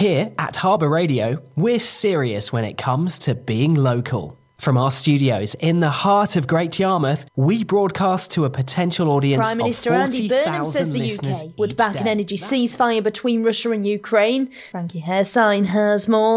Here at Harbour Radio, we're serious when it comes to being local. From our studios in the heart of Great Yarmouth, we broadcast to a potential audience Prime Minister of Andy 40,000 Burnham says the listeners UK would each back day. an energy ceasefire between Russia and Ukraine. Frankie Haresine has more.